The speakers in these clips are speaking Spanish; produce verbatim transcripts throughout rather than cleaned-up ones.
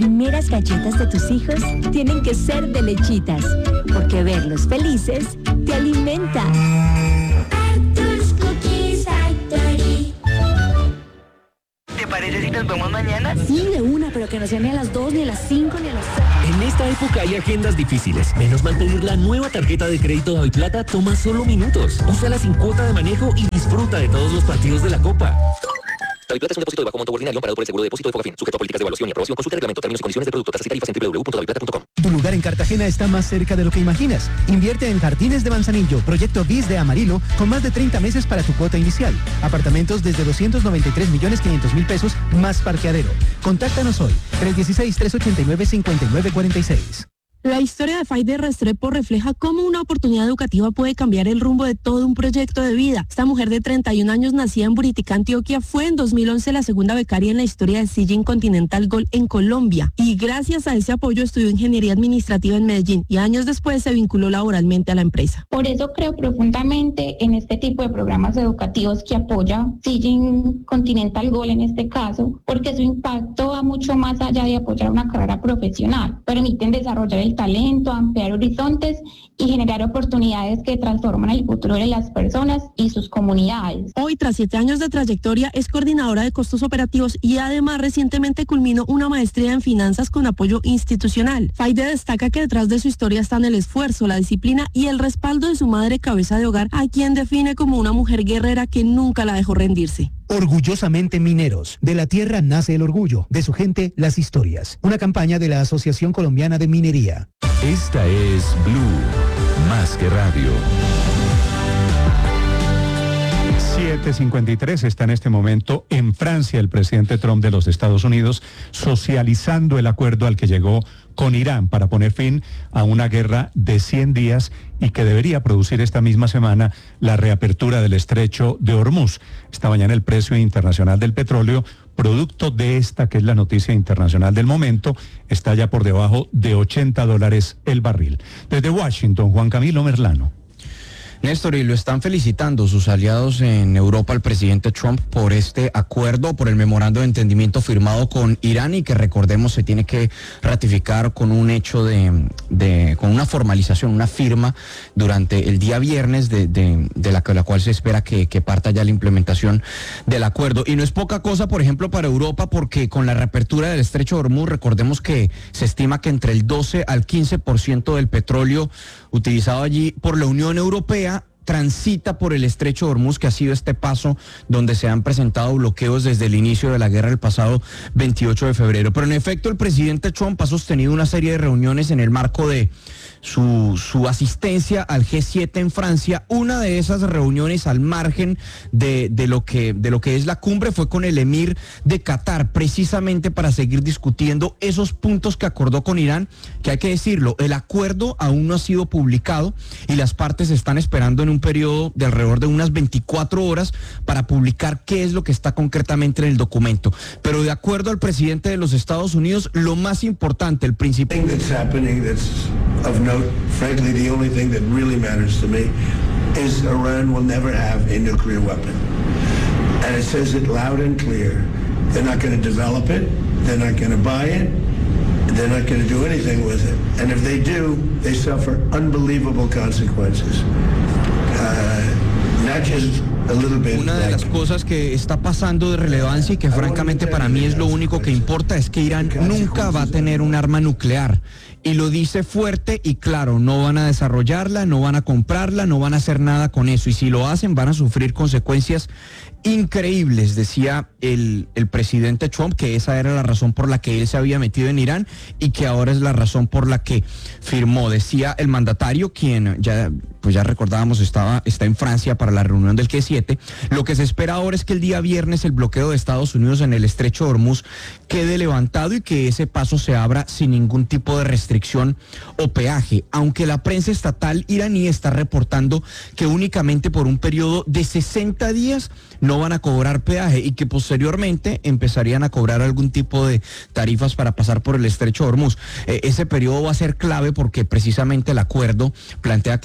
primeras galletas de tus hijos tienen que ser de Lechitas, porque verlos felices te alimenta. Arthur's Cookies Factory. ¿Te parece si nos vemos mañana? Sí, de una, pero que no sea ni a las dos, ni a las cinco, ni a las seis. En esta época hay agendas difíciles. Menos mal pedir la nueva tarjeta de crédito Daviplata toma solo minutos. Úsala sin cuota de manejo y disfruta de todos los partidos de la Copa. Daviplata es un depósito de bajo monto ordinario amparado por el seguro de depósito de Fogafín, sujeto a políticas de evaluación y aprobación. Consulta reglamento, términos y condiciones de producto, tasas y tarifas en doble u doble u doble u punto daviplata punto com. Tu lugar en Cartagena está más cerca de lo que imaginas. Invierte en Jardines de Manzanillo, proyecto BIS de Amarillo, con más de treinta meses para tu cuota inicial. Apartamentos desde doscientos noventa y tres millones quinientos mil pesos, más parqueadero. Contáctanos hoy, tres uno seis, tres ocho nueve, cinco nueve cuatro seis. La historia de Faide Restrepo refleja cómo una oportunidad educativa puede cambiar el rumbo de todo un proyecto de vida. Esta mujer de treinta y un años, nacida en Buritica, Antioquia, fue en dos mil once la segunda becaria en la historia de Sijin Continental Gold en Colombia. Y gracias a ese apoyo estudió ingeniería administrativa en Medellín y años después se vinculó laboralmente a la empresa. Por eso creo profundamente en este tipo de programas educativos que apoya Sijin Continental Gold en este caso, porque su impacto va mucho más allá de apoyar una carrera profesional. Permiten desarrollar el talento, ampliar horizontes y generar oportunidades que transforman el futuro de las personas y sus comunidades. Hoy, tras siete años de trayectoria, es coordinadora de costos operativos y además recientemente culminó una maestría en finanzas con apoyo institucional. Faide destaca que detrás de su historia están el esfuerzo, la disciplina y el respaldo de su madre cabeza de hogar, a quien define como una mujer guerrera que nunca la dejó rendirse. Orgullosamente mineros. De la tierra nace el orgullo, de su gente las historias. Una campaña de la Asociación Colombiana de Minería. Esta es Blue, más que radio. siete cincuenta y tres está en este momento en Francia el presidente Trump de los Estados Unidos socializando el acuerdo al que llegó con Irán para poner fin a una guerra de cien días y que debería producir esta misma semana la reapertura del estrecho de Hormuz. Esta mañana el precio internacional del petróleo, producto de esta que es la noticia internacional del momento, está ya por debajo de ochenta dólares el barril. Desde Washington, Juan Camilo Merlano. Néstor, y lo están felicitando sus aliados en Europa, el presidente Trump, por este acuerdo, por el memorando de entendimiento firmado con Irán y que, recordemos, se tiene que ratificar con un hecho de, de con una formalización, una firma durante el día viernes de, de, de la, la cual se espera que, que parta ya la implementación del acuerdo. Y no es poca cosa, por ejemplo, para Europa, porque con la reapertura del estrecho de Hormuz, recordemos que se estima que entre el doce al quince por ciento del petróleo utilizado allí por la Unión Europea transita por el estrecho de Hormuz, que ha sido este paso donde se han presentado bloqueos desde el inicio de la guerra el pasado veintiocho de febrero. Pero en efecto, el presidente Trump ha sostenido una serie de reuniones en el marco de su, su asistencia al G siete en Francia. Una de esas reuniones al margen de, de, lo que, de lo que es la cumbre fue con el emir de Qatar, precisamente para seguir discutiendo esos puntos que acordó con Irán, que hay que decirlo, el acuerdo aún no ha sido publicado y las partes están esperando en un periodo de alrededor de unas veinticuatro horas para publicar qué es lo que está concretamente en el documento. Pero de acuerdo al presidente de los Estados Unidos, lo más importante, el principal... Of note, frankly, the only thing that really matters to me is Iran will never have a nuclear weapon. And it says it loud and clear. They're not going to develop it. They're not going to buy it. They're not going to do anything with it. And if they do, they suffer unbelievable consequences. Uh, not just a little bit. Una de las cosas que está pasando de relevancia y que francamente para mí es lo único que importa es que Irán nunca va a tener un arma nuclear. Y lo dice fuerte y claro, no van a desarrollarla, no van a comprarla, no van a hacer nada con eso. Y si lo hacen, van a sufrir consecuencias increíbles, decía el, el presidente Trump, que esa era la razón por la que él se había metido en Irán y que ahora es la razón por la que firmó. Decía el mandatario, quien ya, pues ya recordábamos, estaba, está en Francia para la reunión del G siete. Lo que se espera ahora es que el día viernes el bloqueo de Estados Unidos en el estrecho de Hormuz quede levantado y que ese paso se abra sin ningún tipo de restricción o peaje, aunque la prensa estatal iraní está reportando que únicamente por un periodo de sesenta días no van a cobrar peaje y que posteriormente empezarían a cobrar algún tipo de tarifas para pasar por el estrecho de Hormuz. Eh, ese periodo va a ser clave porque precisamente el acuerdo plantea que durante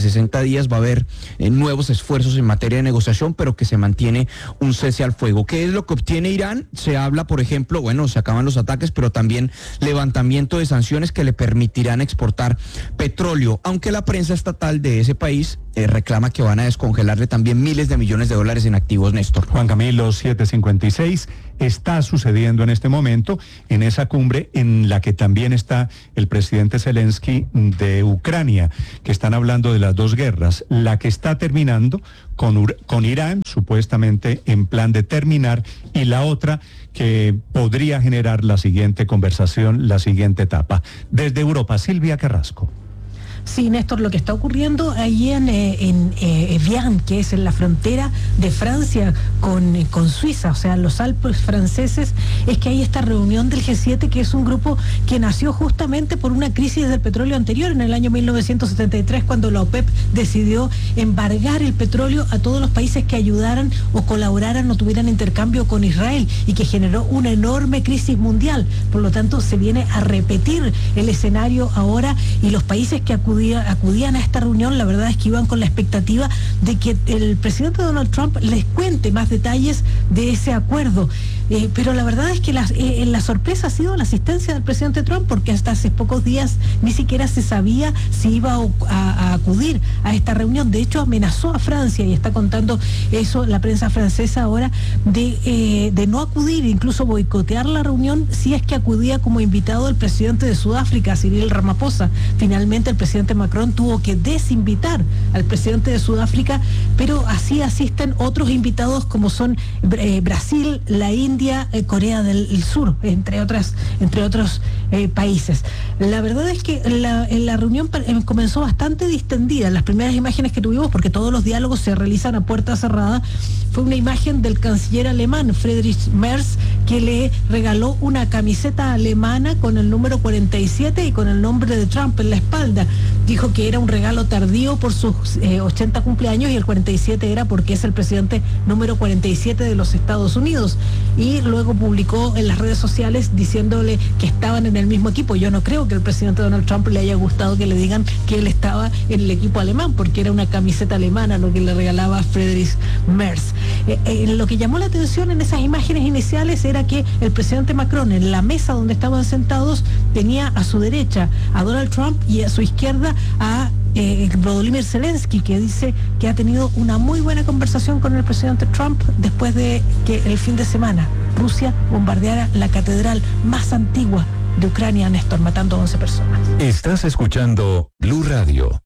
sesenta días va a haber eh, nuevos esfuerzos en materia de negociación, pero que se mantiene un cese al fuego. ¿Qué es lo que obtiene Irán? Se habla, por ejemplo, bueno, se acaban los ataques, pero también levantamiento de sanciones que le permitirán exportar petróleo, aunque la prensa estatal de ese país eh, reclama que van a descongelarle también miles de millones de dólares en activos, Néstor. Juan Camilo, siete cincuenta y seis, está sucediendo en este momento en esa cumbre en la que también está el presidente Zelensky de Ucrania, que están hablando de las dos guerras, la que está terminando con, Ur- con Irán, supuestamente en plan de terminar, y la otra que podría generar la siguiente conversación, la siguiente etapa. Desde Europa, Silvia Carrasco. Sí, Néstor, lo que está ocurriendo ahí en, en eh, Evian, que es en la frontera de Francia con, con Suiza, o sea, los Alpes franceses, es que hay esta reunión del G siete, que es un grupo que nació justamente por una crisis del petróleo anterior, en el año mil novecientos setenta y tres, cuando la OPEP decidió embargar el petróleo a todos los países que ayudaran o colaboraran o tuvieran intercambio con Israel, y que generó una enorme crisis mundial. Por lo tanto, se viene a repetir el escenario ahora, y los países que acudieron acudían a esta reunión, la verdad es que iban con la expectativa de que el presidente Donald Trump les cuente más detalles de ese acuerdo. Eh, pero la verdad es que la, eh, la sorpresa ha sido la asistencia del presidente Trump, porque hasta hace pocos días ni siquiera se sabía si iba a, a, a acudir a esta reunión. De hecho, amenazó a Francia, y está contando eso la prensa francesa ahora, de, eh, de no acudir, incluso boicotear la reunión si es que acudía como invitado el presidente de Sudáfrica, Cyril Ramaphosa. Finalmente el presidente Macron tuvo que desinvitar al presidente de Sudáfrica, pero así asisten otros invitados como son eh, Brasil, la India, eh, Corea del Sur, entre otras, entre otros eh, países. La verdad es que la, la reunión eh, comenzó bastante distendida. Las primeras imágenes que tuvimos, porque todos los diálogos se realizan a puerta cerrada, fue una imagen del canciller alemán Friedrich Merz, que le regaló una camiseta alemana con el número cuarenta y siete y con el nombre de Trump en la espalda. Dijo que era un regalo tardío por sus eh, ochenta cumpleaños, y el cuarenta y siete era porque es el presidente número cuarenta y siete de los Estados Unidos. Y luego publicó en las redes sociales diciéndole que estaban en el mismo equipo. Yo no creo que al presidente Donald Trump le haya gustado que le digan que él estaba en el equipo alemán, porque era una camiseta alemana lo que le regalaba Friedrich Merz. Eh, eh, lo que llamó la atención en esas imágenes iniciales era que el presidente Macron, en la mesa donde estaban sentados, tenía a su derecha a Donald Trump y a su izquierda a eh, Volodymyr Zelensky, que dice que ha tenido una muy buena conversación con el presidente Trump después de que el fin de semana Rusia bombardeara la catedral más antigua de Ucrania, Néstor, matando a once personas. Estás escuchando Blue Radio.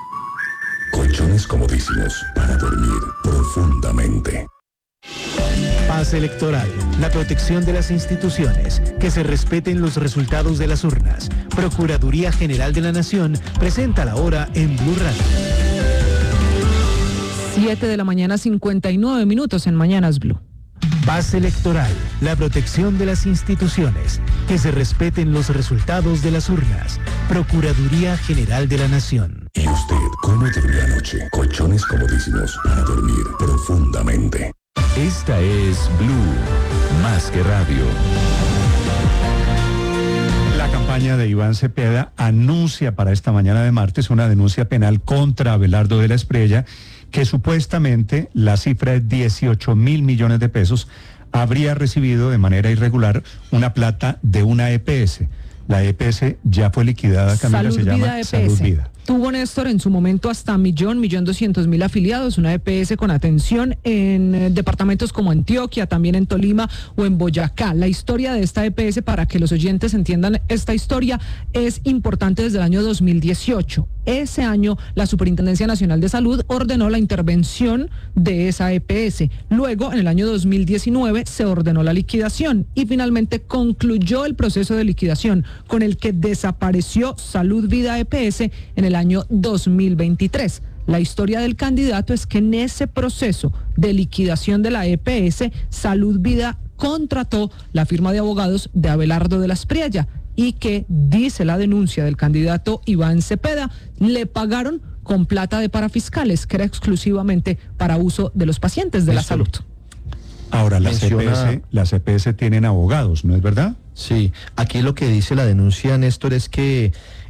Colchones comodísimos para dormir profundamente. Paz electoral, la protección de las instituciones, que se respeten los resultados de las urnas. Procuraduría General de la Nación presenta la hora en Blue Radio. siete de la mañana, cincuenta y nueve minutos en Mañanas Blue. Paz electoral, la protección de las instituciones, que se respeten los resultados de las urnas. Procuraduría General de la Nación. ¿Y usted cómo durmió anoche? Colchones comodísimos para dormir profundamente. Esta es Blue, más que radio. La campaña de Iván Cepeda anuncia para esta mañana de martes una denuncia penal contra Abelardo de la Espriella, que supuestamente la cifra es dieciocho mil millones de pesos, habría recibido de manera irregular una plata de una E P S. La E P S ya fue liquidada, Camila, Salud se Vida llama E P S. Salud Vida. Tuvo, Néstor, en su momento hasta millón, millón doscientos mil afiliados, una E P S con atención en eh, departamentos como Antioquia, también en Tolima o en Boyacá. La historia de esta E P S, para que los oyentes entiendan esta historia, es importante desde el año dos mil dieciocho. Ese año, la Superintendencia Nacional de Salud ordenó la intervención de esa E P S. Luego, en el año dos mil diecinueve, se ordenó la liquidación y finalmente concluyó el proceso de liquidación, con el que desapareció Salud Vida E P S en el año dos mil veintitrés. La historia del candidato es que en ese proceso de liquidación de la E P S, Salud Vida contrató la firma de abogados de Abelardo de la Espriella, y que, dice la denuncia del candidato Iván Cepeda, le pagaron con plata de parafiscales, que era exclusivamente para uso de los pacientes de la salud. Ahora, las Menciona- E P S, las E P S tienen abogados, ¿no es verdad? Sí, aquí lo que dice la denuncia, Néstor, es que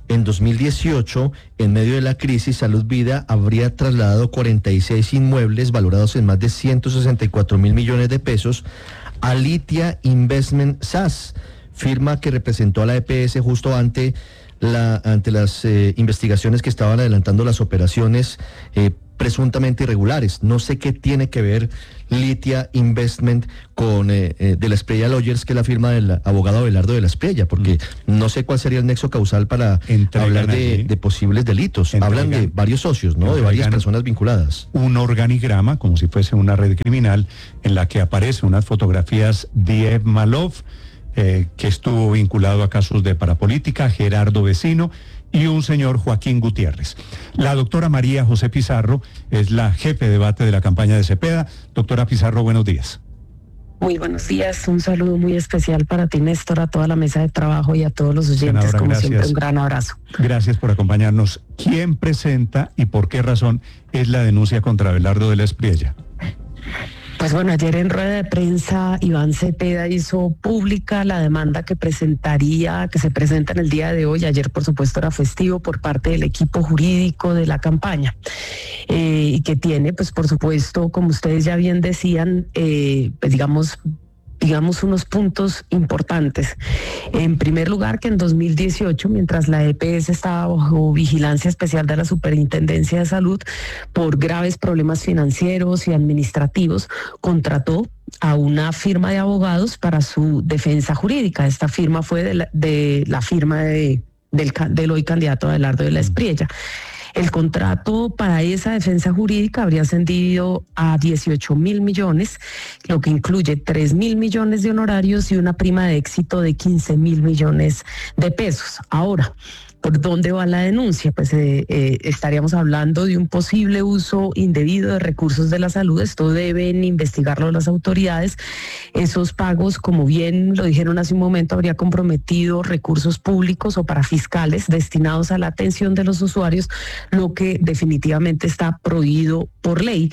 en dos mil dieciocho, en medio de la crisis, Salud Vida habría trasladado cuarenta y seis inmuebles valorados en más de ciento sesenta y cuatro mil millones de pesos a Litia Investment S A S, firma que representó a la E P S justo ante, la, ante las eh, investigaciones que estaban adelantando las operaciones eh, presuntamente irregulares. No sé qué tiene que ver Litia Investment con eh, eh, de la Espriella Lawyers, que es la firma del abogado Abelardo de la Espriella, porque mm. no sé cuál sería el nexo causal para Entregan hablar de, de posibles delitos. Entregan, Hablan de varios socios, ¿no? De varias personas vinculadas. Un organigrama, como si fuese una red criminal, en la que aparecen unas fotografías de Ev Malov, eh, que estuvo vinculado a casos de parapolítica, Gerardo Vecino, y un señor Joaquín Gutiérrez. La doctora María José Pizarro es la jefe de debate de la campaña de Cepeda. Doctora Pizarro, buenos días. Muy buenos días, un saludo muy especial para ti, Néstor, a toda la mesa de trabajo y a todos los oyentes. Senadora, como gracias. Siempre, un gran abrazo. Gracias por acompañarnos. ¿Quién presenta y por qué razón es la denuncia contra Abelardo de la Espriella? Pues bueno, ayer en rueda de prensa Iván Cepeda hizo pública la demanda que presentaría, que se presenta en el día de hoy. Ayer, por supuesto, era festivo por parte del equipo jurídico de la campaña eh, y que tiene, pues por supuesto, como ustedes ya bien decían, eh, pues digamos, digamos unos puntos importantes. En primer lugar, que en dos mil dieciocho, mientras la E P S estaba bajo vigilancia especial de la Superintendencia de Salud por graves problemas financieros y administrativos, contrató a una firma de abogados para su defensa jurídica. Esta firma fue de la, de la firma de, del, del hoy candidato Abelardo de la Espriella. El contrato para esa defensa jurídica habría ascendido a dieciocho mil millones, lo que incluye tres mil millones de honorarios y una prima de éxito de quince mil millones de pesos. Ahora, ¿por dónde va la denuncia? Pues eh, eh, estaríamos hablando de un posible uso indebido de recursos de la salud. Esto deben investigarlo las autoridades. Esos pagos, como bien lo dijeron hace un momento, habría comprometido recursos públicos o parafiscales destinados a la atención de los usuarios, lo que definitivamente está prohibido por ley.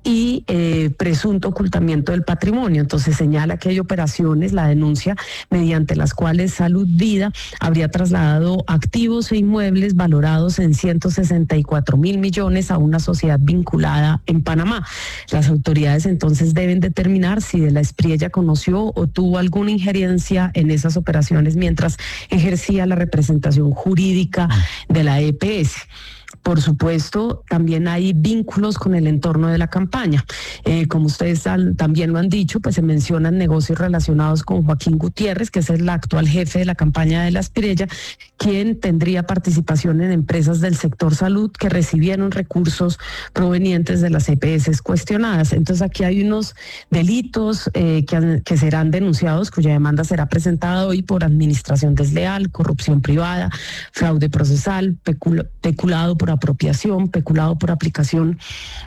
Y eh, presunto ocultamiento del patrimonio. Entonces señala que hay operaciones, la denuncia, mediante las cuales Salud Vida habría trasladado activos e inmuebles valorados en ciento sesenta y cuatro mil millones a una sociedad vinculada en Panamá. Las autoridades entonces deben determinar si de la Espriella conoció o tuvo alguna injerencia en esas operaciones mientras ejercía la representación jurídica de la E P S. Por supuesto, también hay vínculos con el entorno de la campaña. Eh, como ustedes han, también lo han dicho, pues se mencionan negocios relacionados con Joaquín Gutiérrez, que es el actual jefe de la campaña de la Espriella, quien tendría participación en empresas del sector salud que recibieron recursos provenientes de las E P S cuestionadas. Entonces aquí hay unos delitos eh, que, han, que serán denunciados, cuya demanda será presentada hoy por administración desleal, corrupción privada, fraude procesal, pecul- peculado por apropiación, peculado por aplicación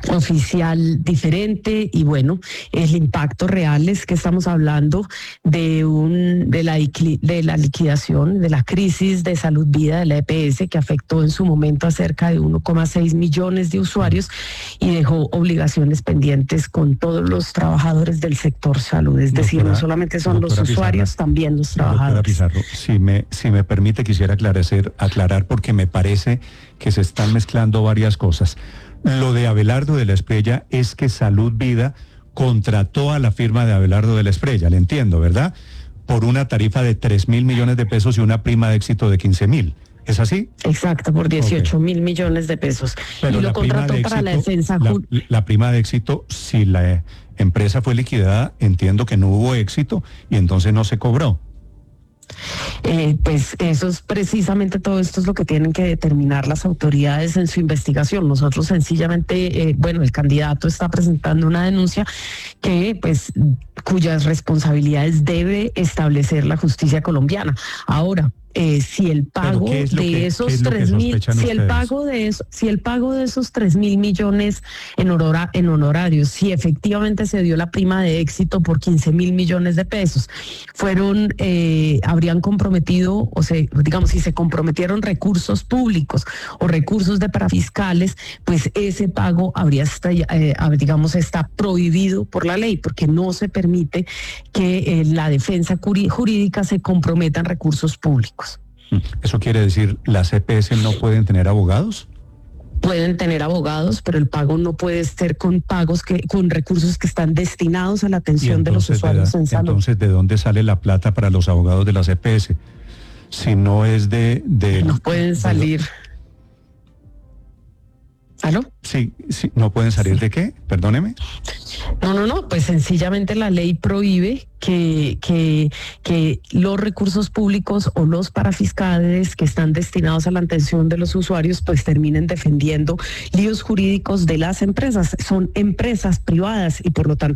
oficial diferente. Y bueno, el impacto real es que estamos hablando de un de la, de la liquidación, de la crisis de Salud Vida de la E P S, que afectó en su momento a cerca de uno coma seis millones de usuarios y dejó obligaciones pendientes con todos los trabajadores del sector salud. Es decir, doctora, no solamente son los usuarios, Pizarro, también los trabajadores. Doctora Pizarro, si me, si me permite, quisiera aclarar, aclarar porque me parece que se están mezclando varias cosas. Lo de Abelardo de la Espriella es que Salud Vida contrató a la firma de Abelardo de la Espriella, le entiendo, ¿verdad? Por una tarifa de tres mil millones de pesos y una prima de éxito de quince mil. ¿Es así? Exacto, por dieciocho mil okay. millones de pesos. Pero y lo contrató de para éxito, la defensa. La, la prima de éxito, si la empresa fue liquidada, entiendo que no hubo éxito y entonces no se cobró. Eh, pues eso es precisamente todo esto es lo que tienen que determinar las autoridades en su investigación. Nosotros sencillamente, eh, bueno, el candidato está presentando una denuncia que, pues, cuyas responsabilidades debe establecer la justicia colombiana. Ahora, Eh, si el pago de que, esos tres mil, si el pago de eso, si el pago de esos tres mil millones en, honora, en honorarios, si efectivamente se dio la prima de éxito por quince mil millones de pesos, fueron, eh, habrían comprometido, o sea, digamos, si se comprometieron recursos públicos o recursos de parafiscales, pues ese pago habría, eh, digamos, está prohibido por la ley, porque no se permite que eh, la defensa jurídica se comprometa en recursos públicos. ¿Eso quiere decir las E P S no pueden tener abogados? Pueden tener abogados, pero el pago no puede ser con pagos que con recursos que están destinados a la atención de los usuarios de, en salud. Entonces, ¿de dónde sale la plata para los abogados de las E P S? Si no es de... de no pueden salir... ¿Aló? Sí, sí, ¿no pueden salir de qué? Perdóneme. No, no, no, pues sencillamente la ley prohíbe que, que, que los recursos públicos o los parafiscales que están destinados a la atención de los usuarios pues terminen defendiendo líos jurídicos de las empresas. Son empresas privadas y por lo tanto